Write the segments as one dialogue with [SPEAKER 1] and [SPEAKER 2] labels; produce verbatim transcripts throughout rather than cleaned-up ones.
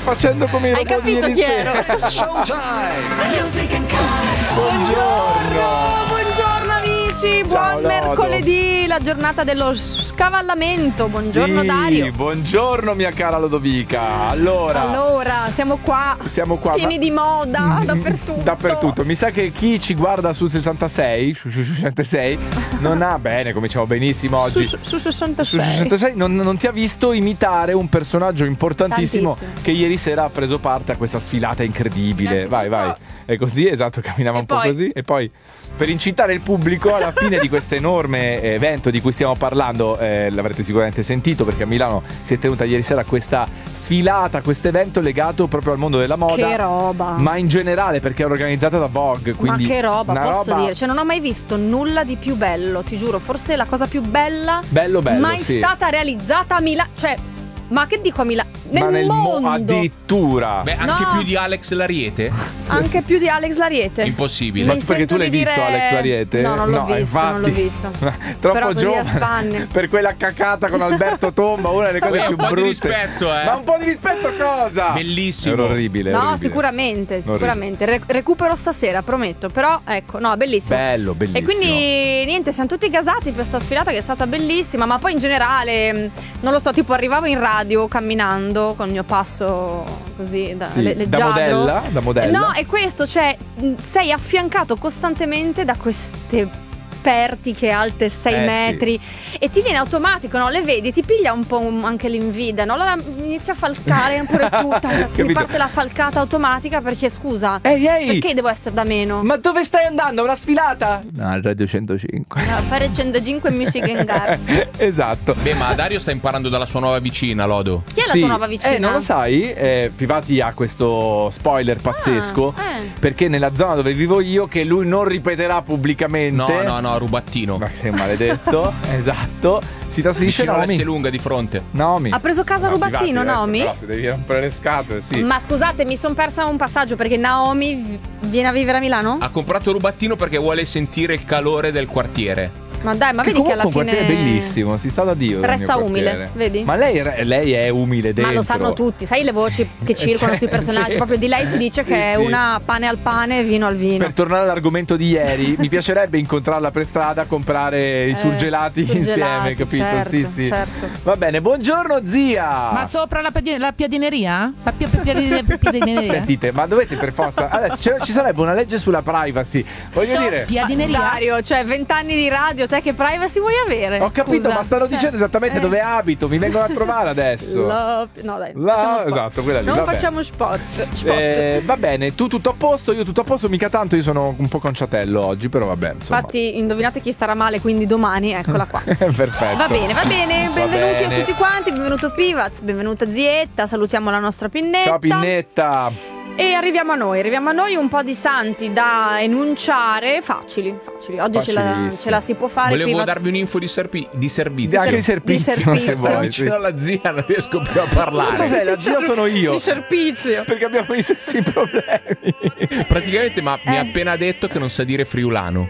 [SPEAKER 1] facendo come i
[SPEAKER 2] Hai
[SPEAKER 1] robot
[SPEAKER 2] capito
[SPEAKER 1] di
[SPEAKER 2] chi
[SPEAKER 1] ieri
[SPEAKER 2] ero?
[SPEAKER 1] sera.
[SPEAKER 3] Showtime. Music and Cars.
[SPEAKER 2] Buongiorno, buongiorno amici, buon
[SPEAKER 1] Ciao, Lodo.
[SPEAKER 2] mercoledì, la giornata dello scavallamento. Buongiorno
[SPEAKER 1] Sì,
[SPEAKER 2] Dario.
[SPEAKER 1] buongiorno mia cara Lodovica. Allora,
[SPEAKER 2] Allora, siamo qua,
[SPEAKER 1] siamo qua
[SPEAKER 2] pieni
[SPEAKER 1] ma-
[SPEAKER 2] di moda, dappertutto.
[SPEAKER 1] Dappertutto. Mi sa che chi ci guarda su sessantasei, su sessantasei non ha bene, come diciamo benissimo oggi.
[SPEAKER 2] Su, su
[SPEAKER 1] Su
[SPEAKER 2] sessantasei.
[SPEAKER 1] sessantasei non, non ti ha visto imitare un personaggio importantissimo
[SPEAKER 2] Tantissimo.
[SPEAKER 1] che ieri sera ha preso parte a questa sfilata incredibile. Vai, vai. È così, esatto, camminava
[SPEAKER 2] E
[SPEAKER 1] un po'
[SPEAKER 2] poi?
[SPEAKER 1] così. E poi, per incitare il pubblico, alla fine di questo enorme evento di cui stiamo parlando, eh, l'avrete sicuramente sentito perché a Milano si è tenuta ieri sera questa sfilata, questo evento legato proprio al mondo della moda.
[SPEAKER 2] Che roba.
[SPEAKER 1] Ma in generale perché è organizzata da Vogue. Quindi
[SPEAKER 2] Ma che roba,
[SPEAKER 1] una
[SPEAKER 2] posso
[SPEAKER 1] roba
[SPEAKER 2] dire? Cioè, non ho mai visto nulla di più bello, ti giuro. Forse la cosa più bella
[SPEAKER 1] Bello, bello,
[SPEAKER 2] mai
[SPEAKER 1] sì.
[SPEAKER 2] stata realizzata a Milano. Cioè, ma che dico a Milano? Nel,
[SPEAKER 1] Ma nel mo-
[SPEAKER 2] mondo.
[SPEAKER 1] addirittura.
[SPEAKER 4] Beh, anche
[SPEAKER 2] No.
[SPEAKER 4] più di Alex Lariete?
[SPEAKER 2] Anche più di Alex Lariete.
[SPEAKER 4] Impossibile.
[SPEAKER 1] Ma
[SPEAKER 2] Mi
[SPEAKER 1] tu perché tu
[SPEAKER 2] sento
[SPEAKER 1] l'hai
[SPEAKER 2] di
[SPEAKER 1] visto
[SPEAKER 2] dire-
[SPEAKER 1] Alex Lariete?
[SPEAKER 2] No, non l'ho visto, non l'ho
[SPEAKER 1] infatti.
[SPEAKER 2] visto.
[SPEAKER 1] Troppo
[SPEAKER 2] Però così a
[SPEAKER 1] giovane
[SPEAKER 2] spanne.
[SPEAKER 1] per quella cacata con Alberto Tomba, una delle cose
[SPEAKER 4] Beh,
[SPEAKER 1] più
[SPEAKER 4] un po' di
[SPEAKER 1] brutte.
[SPEAKER 4] rispetto, eh.
[SPEAKER 1] Ma un po' di rispetto cosa?
[SPEAKER 4] Bellissimo.
[SPEAKER 1] Era orribile.
[SPEAKER 2] No,
[SPEAKER 1] orribile.
[SPEAKER 2] sicuramente, sicuramente. Re- recupero stasera, prometto. Però, ecco, no, bellissimo.
[SPEAKER 1] Bello, bellissimo.
[SPEAKER 2] E quindi, niente, siamo tutti gasati per questa sfilata che è stata bellissima. Ma poi in generale, mh, non lo so, tipo arrivavo in radio camminando con il mio passo così da
[SPEAKER 1] Sì,
[SPEAKER 2] le-
[SPEAKER 1] da
[SPEAKER 2] leggiadro.
[SPEAKER 1] modella, da modella.
[SPEAKER 2] No, è questo, cioè, mh, sei affiancato costantemente da queste pertiche alte sei
[SPEAKER 1] Eh,
[SPEAKER 2] metri e ti viene automatico, no? Le vedi, ti piglia un po' un- anche l'invidia, no? Allora inizia a falcare pure tutta, mi
[SPEAKER 1] Capito?
[SPEAKER 2] parte la falcata automatica perché scusa,
[SPEAKER 1] Ehi, ehi!
[SPEAKER 2] perché devo essere da meno?
[SPEAKER 1] Ma dove stai andando? Una sfilata? No, al Radio centocinque.
[SPEAKER 2] A fare centocinque Music and Cars.
[SPEAKER 1] Esatto.
[SPEAKER 4] Beh, ma Dario sta imparando dalla sua nuova vicina, Lodo.
[SPEAKER 2] Chi è la
[SPEAKER 1] Sì.
[SPEAKER 2] tua nuova vicina?
[SPEAKER 1] Eh, non lo sai? Eh, Pivati ha questo spoiler pazzesco.
[SPEAKER 2] Ah, eh.
[SPEAKER 1] Perché nella zona dove vivo io, che lui non ripeterà pubblicamente.
[SPEAKER 4] No, no, no, rubattino.
[SPEAKER 1] Ma sei un maledetto. Esatto. Si trasferisce
[SPEAKER 4] Vicino
[SPEAKER 1] Naomi.
[SPEAKER 4] all'S lunga di fronte.
[SPEAKER 1] Naomi.
[SPEAKER 2] Ha preso casa
[SPEAKER 1] No,
[SPEAKER 2] rubattino,
[SPEAKER 1] Pivati adesso,
[SPEAKER 2] Naomi?
[SPEAKER 1] Però se devi rompere le scatole, sì.
[SPEAKER 2] Ma scusate, mi sono persa un passaggio perché Naomi v- viene a vivere a Milano?
[SPEAKER 4] Ha comprato rubattino perché vuole sentire il calore del quartiere.
[SPEAKER 2] Ma dai, ma
[SPEAKER 1] Che
[SPEAKER 2] vedi che alla
[SPEAKER 1] comunque
[SPEAKER 2] fine
[SPEAKER 1] un quartiere bellissimo, si sta da Dio. nel
[SPEAKER 2] Resta
[SPEAKER 1] mio
[SPEAKER 2] umile,
[SPEAKER 1] quartiere.
[SPEAKER 2] vedi?
[SPEAKER 1] Ma lei, lei è umile dentro.
[SPEAKER 2] Ma lo sanno tutti, sai le voci che circolano
[SPEAKER 1] Cioè,
[SPEAKER 2] sui personaggi?
[SPEAKER 1] sì.
[SPEAKER 2] Proprio di lei si dice
[SPEAKER 1] Sì,
[SPEAKER 2] che è
[SPEAKER 1] sì.
[SPEAKER 2] una pane al pane, vino al vino.
[SPEAKER 1] Per tornare all'argomento di ieri, mi piacerebbe incontrarla per strada a comprare i
[SPEAKER 2] Eh,
[SPEAKER 1] surgelati
[SPEAKER 2] surgelati,
[SPEAKER 1] insieme, capito?
[SPEAKER 2] certo,
[SPEAKER 1] sì, sì.
[SPEAKER 2] certo.
[SPEAKER 1] Va bene, buongiorno zia.
[SPEAKER 5] Ma sopra la, piadi- la piadineria? La pia- pia- piadine- piadineria?
[SPEAKER 1] Sentite, ma dovete per forza. Adesso ci- ci sarebbe una legge sulla privacy. Voglio dire.
[SPEAKER 5] Piadineria?
[SPEAKER 2] Dario, cioè vent'anni di radio, te che privacy vuoi avere?
[SPEAKER 1] Ho capito,
[SPEAKER 2] Scusa.
[SPEAKER 1] ma stanno
[SPEAKER 2] Cioè,
[SPEAKER 1] dicendo esattamente
[SPEAKER 2] eh.
[SPEAKER 1] dove abito. Mi vengono a trovare adesso.
[SPEAKER 2] La- No dai,
[SPEAKER 1] La-
[SPEAKER 2] facciamo spot.
[SPEAKER 1] esatto, quella lì,
[SPEAKER 2] Non
[SPEAKER 1] vabbè.
[SPEAKER 2] facciamo spot, spot.
[SPEAKER 1] Eh, va bene, tu tutto a posto, io tutto a posto, mica tanto, io sono un po' conciatello oggi, però vabbè, insomma.
[SPEAKER 2] Infatti, indovinate chi starà male, quindi domani, eccola qua.
[SPEAKER 1] Perfetto.
[SPEAKER 2] Va bene, va bene,
[SPEAKER 1] Va
[SPEAKER 2] benvenuti
[SPEAKER 1] bene.
[SPEAKER 2] a tutti quanti, benvenuto Pivaz, benvenuta Zietta, salutiamo la nostra Pinnetta.
[SPEAKER 1] Ciao Pinnetta.
[SPEAKER 2] E arriviamo a noi, arriviamo a noi un po' di santi da enunciare, facili, facili. Oggi ce la,
[SPEAKER 1] Facilissimi.
[SPEAKER 2] ce la si può fare.
[SPEAKER 4] Volevo
[SPEAKER 2] Pivaz.
[SPEAKER 4] darvi un'info di, serpi- di servizio.
[SPEAKER 1] Anche di
[SPEAKER 2] Di
[SPEAKER 1] servizio, se
[SPEAKER 2] servizio.
[SPEAKER 1] vuoi. sì.
[SPEAKER 4] Vicino alla zia non riesco più a parlare.
[SPEAKER 1] Non so se la zia sono io.
[SPEAKER 2] Di servizio.
[SPEAKER 1] Perché abbiamo gli stessi problemi.
[SPEAKER 4] Praticamente ma mi
[SPEAKER 2] Eh.
[SPEAKER 4] ha appena detto che non sa dire friulano.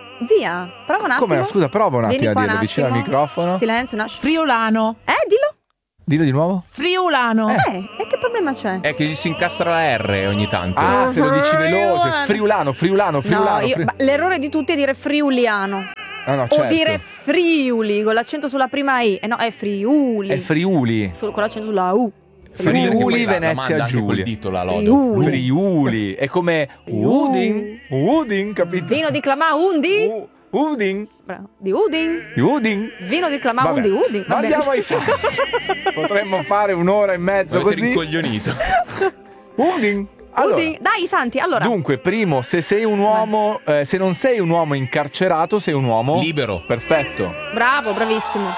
[SPEAKER 2] Zia, prova un attimo.
[SPEAKER 1] Come? Scusa, prova un
[SPEAKER 2] Vieni
[SPEAKER 1] attimo a
[SPEAKER 2] qua
[SPEAKER 1] dirlo
[SPEAKER 2] un
[SPEAKER 1] vicino al
[SPEAKER 2] attimo.
[SPEAKER 1] microfono.
[SPEAKER 2] Silenzio, un attimo.
[SPEAKER 5] Friulano.
[SPEAKER 2] Eh, dillo.
[SPEAKER 1] Dillo di nuovo.
[SPEAKER 5] Friulano.
[SPEAKER 2] Eh, e che problema c'è?
[SPEAKER 4] È che gli si incastra la R ogni tanto.
[SPEAKER 1] Ah, se lo dici veloce. Friulano, friulano, friulano.
[SPEAKER 2] No, io-
[SPEAKER 1] fri-
[SPEAKER 2] ma l'errore di tutti è dire friuliano.
[SPEAKER 1] Ah, no,
[SPEAKER 2] O
[SPEAKER 1] certo.
[SPEAKER 2] dire Friuli con l'accento sulla prima I. Eh no, è Friuli.
[SPEAKER 1] È Friuli.
[SPEAKER 2] Solo con l'accento sulla U.
[SPEAKER 4] Fa ridere che
[SPEAKER 1] Friuli,
[SPEAKER 4] poi la- la
[SPEAKER 1] Venezia,
[SPEAKER 4] manda anche col
[SPEAKER 1] Giulia.
[SPEAKER 4] dito la Lodo.
[SPEAKER 2] Friuli.
[SPEAKER 1] Friuli. È come Udin. Udin, capito?
[SPEAKER 2] Vino di Clamà Undi.
[SPEAKER 1] U- Udin.
[SPEAKER 2] Bravo. Di Udin.
[SPEAKER 1] Udin.
[SPEAKER 2] Vino di Clamà
[SPEAKER 1] Vabbè.
[SPEAKER 2] Undi Udin.
[SPEAKER 1] Ma
[SPEAKER 2] Vabbè.
[SPEAKER 1] andiamo ai santi. Potremmo fare un'ora e mezzo
[SPEAKER 4] Avete
[SPEAKER 1] così.
[SPEAKER 4] rincoglionito.
[SPEAKER 1] Udin. Allora,
[SPEAKER 2] Udin. Dai, Santi, allora.
[SPEAKER 1] dunque, primo, se sei un uomo, eh, se non sei un uomo incarcerato, sei un uomo
[SPEAKER 4] Libero.
[SPEAKER 1] Perfetto.
[SPEAKER 2] Bravo, bravissimo.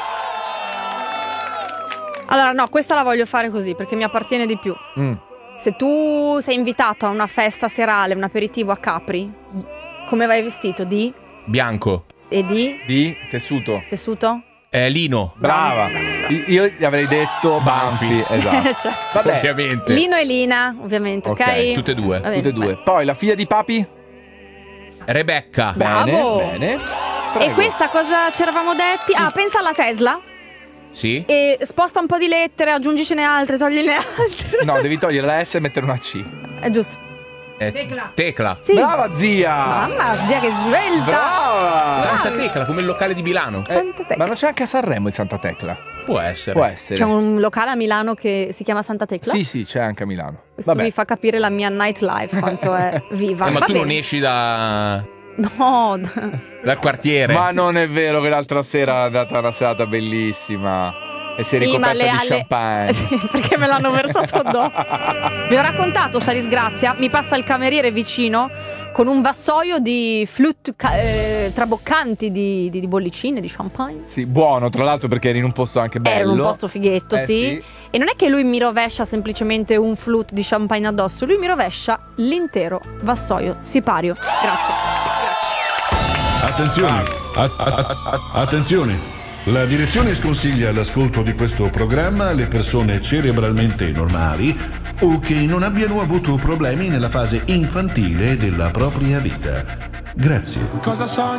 [SPEAKER 2] Allora, no, questa la voglio fare così perché mi appartiene di più.
[SPEAKER 1] Mm.
[SPEAKER 2] Se tu sei invitato a una festa serale, un aperitivo a Capri, come vai vestito? Di?
[SPEAKER 4] Bianco.
[SPEAKER 2] E di?
[SPEAKER 1] Di tessuto.
[SPEAKER 2] Tessuto?
[SPEAKER 4] Eh, Lino.
[SPEAKER 1] Brava. I- Io gli avrei detto Banfi. Esatto.
[SPEAKER 2] Cioè,
[SPEAKER 1] Vabbè,
[SPEAKER 4] Ovviamente.
[SPEAKER 2] Lino e Lina, ovviamente, ok?
[SPEAKER 1] Ok,
[SPEAKER 4] tutte e due.
[SPEAKER 2] Va bene,
[SPEAKER 1] tutte e due.
[SPEAKER 2] vai.
[SPEAKER 1] Poi la figlia di papi?
[SPEAKER 4] Rebecca.
[SPEAKER 2] Bravo.
[SPEAKER 1] Bene, bene.
[SPEAKER 2] E
[SPEAKER 1] Prego.
[SPEAKER 2] questa cosa ci eravamo detti?
[SPEAKER 1] Sì.
[SPEAKER 2] Ah, pensa alla Tesla.
[SPEAKER 4] Sì?
[SPEAKER 2] E sposta un po' di lettere, aggiungiscene altre, togline altre.
[SPEAKER 1] No, devi togliere la S e mettere una C.
[SPEAKER 2] È giusto.
[SPEAKER 4] Eh,
[SPEAKER 5] Tecla.
[SPEAKER 4] Tecla.
[SPEAKER 2] Sì.
[SPEAKER 1] Brava zia!
[SPEAKER 2] Mamma, zia, che svelta.
[SPEAKER 1] Brava!
[SPEAKER 4] Santa Tecla, come il locale di Milano.
[SPEAKER 1] Eh,
[SPEAKER 2] Santa Tecla.
[SPEAKER 1] ma non c'è anche a Sanremo il Santa Tecla?
[SPEAKER 4] Può essere.
[SPEAKER 1] Può essere.
[SPEAKER 2] C'è un locale a Milano che si chiama Santa Tecla.
[SPEAKER 1] Sì, sì, c'è anche a Milano.
[SPEAKER 2] Questo
[SPEAKER 1] Vabbè.
[SPEAKER 2] mi fa capire la mia nightlife quanto è viva.
[SPEAKER 4] Eh, ma
[SPEAKER 2] Va
[SPEAKER 4] tu
[SPEAKER 2] bene.
[SPEAKER 4] non esci da
[SPEAKER 2] No,
[SPEAKER 4] dal quartiere.
[SPEAKER 1] Ma non è vero che l'altra sera è andata una serata bellissima e si è
[SPEAKER 2] sì, ma
[SPEAKER 1] ricoperta
[SPEAKER 2] le
[SPEAKER 1] di
[SPEAKER 2] alle...
[SPEAKER 1] champagne.
[SPEAKER 2] Sì, perché me l'hanno versato addosso. Vi ho raccontato sta disgrazia. Mi passa il cameriere vicino con un vassoio di flute ca- eh, traboccanti di, di, di bollicine, di champagne.
[SPEAKER 1] Sì, buono, tra l'altro, perché eri in un posto anche bello.
[SPEAKER 2] Era in un posto fighetto,
[SPEAKER 1] Eh,
[SPEAKER 2] sì.
[SPEAKER 1] sì.
[SPEAKER 2] E non è che lui mi rovescia semplicemente un flute di champagne addosso, lui mi rovescia l'intero vassoio sipario. Grazie.
[SPEAKER 6] Attenzione, a- a- a- attenzione. La direzione sconsiglia l'ascolto di questo programma alle persone cerebralmente normali o che non abbiano avuto problemi nella fase infantile della propria vita. Grazie.
[SPEAKER 3] Cosa sogni?